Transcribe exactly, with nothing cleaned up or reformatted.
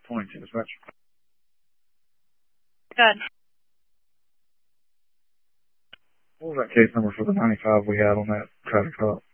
twenty-two dispatch. Good. What was that case number for the ninety-five we had on that traffic stop?